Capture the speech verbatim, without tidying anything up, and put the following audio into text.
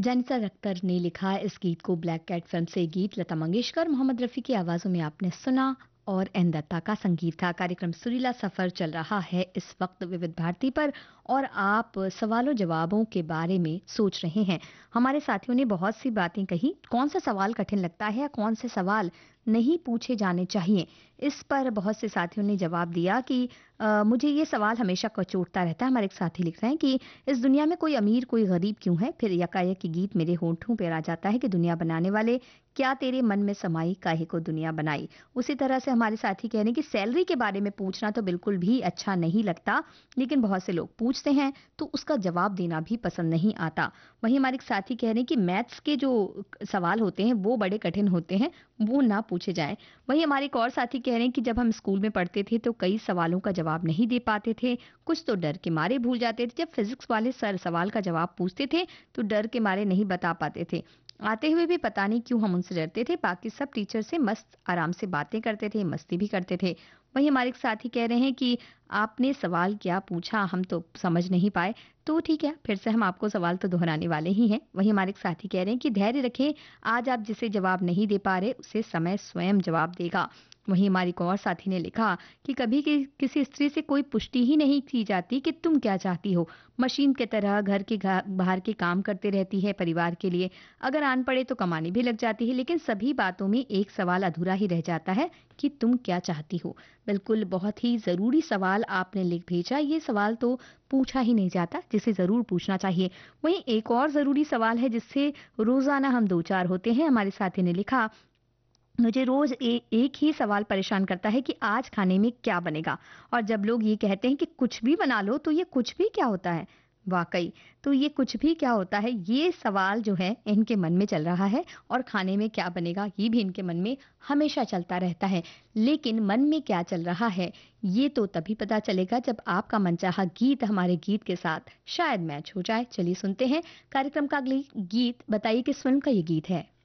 जानिसा अख्तर ने लिखा इस गीत को। ब्लैक कैट फिल्म से ये गीत लता मंगेशकर, मोहम्मद रफ़ी की आवाज़ों में आपने सुना और एन दत्ता का संगीत था। कार्यक्रम सुरीला सफ़र चल रहा है इस वक्त विविध भारती पर और आप सवालों जवाबों के बारे में सोच रहे हैं। हमारे साथियों ने बहुत सी बातें कही, कौन सा सवाल कठिन लगता है या कौन से सवाल नहीं पूछे जाने चाहिए, इस पर बहुत से साथियों ने जवाब दिया कि अ, मुझे ये सवाल हमेशा कचोटता रहता है। हमारे एक साथी लिख रहे हैं कि इस दुनिया में कोई अमीर कोई गरीब क्यों है, फिर यकायक ये गीत मेरे होंठों पे आ जाता है कि दुनिया बनाने वाले क्या तेरे मन में समाई काहे को दुनिया बनाई। उसी तरह से हमारे साथी कह रहे हैं कि सैलरी के बारे में पूछना तो बिल्कुल भी अच्छा नहीं लगता, लेकिन बहुत से लोग पूछते हैं तो उसका जवाब देना भी पसंद नहीं आता। वहीं हमारे एक साथी कह रहे हैं कि मैथ्स के जो सवाल होते हैं वो बड़े कठिन होते हैं, वो ना पूछे जाएं। वहीं हमारे एक और साथी कह रहे हैं कि जब हम स्कूल में पढ़ते थे तो कई सवालों का जवाब नहीं दे पाते थे, कुछ तो डर के मारे भूल जाते थे। जब फिजिक्स वाले सर सवाल का जवाब पूछते थे तो डर के मारे नहीं बता पाते थे, आते हुए भी पता नहीं क्यों हम उनसे डरते थे। बाकी सब टीचर से मस्त आराम से बातें करते थे, मस्ती भी करते थे। वहीं हमारे एक साथी कह रहे हैं कि आपने सवाल क्या पूछा हम तो समझ नहीं पाए, तो ठीक है, फिर से हम आपको सवाल तो दोहराने वाले ही हैं। वहीं हमारे एक साथी कह रहे हैं कि धैर्य रखें, आज आप जिसे जवाब नहीं दे पा रहे उसे समय स्वयं जवाब देगा। वहीं हमारी एक और साथी ने लिखा कि कभी कि, किसी स्त्री से कोई पुष्टि ही नहीं की जाती कि तुम क्या चाहती हो, मशीन की तरह घर के घा- बाहर के काम करते रहती है परिवार के लिए, अगर आन पड़े तो कमाने भी लग जाती है, लेकिन सभी बातों में एक सवाल अधूरा ही रह जाता है कि तुम क्या चाहती हो। बिल्कुल बहुत ही जरूरी सवाल आपने लिख भेजा, ये सवाल तो पूछा ही नहीं जाता जिसे जरूर पूछना चाहिए। वहीं एक और जरूरी सवाल है जिससे रोजाना हम दो चार होते हैं। हमारे साथी ने लिखा मुझे रोज ए, एक ही सवाल परेशान करता है कि आज खाने में क्या बनेगा, और जब लोग ये कहते हैं कि कुछ भी बना लो तो ये कुछ भी क्या होता है। वाकई, तो ये कुछ भी क्या होता है, ये सवाल जो है इनके मन में चल रहा है, और खाने में क्या बनेगा ये भी इनके मन में हमेशा चलता रहता है। लेकिन मन में क्या चल रहा है ये तो तभी पता चलेगा जब आपका मनचाहा गीत हमारे गीत के साथ शायद मैच हो जाए। चलिए सुनते हैं कार्यक्रम का अगली गीत। बताइए किस फिल्म का ये गीत है।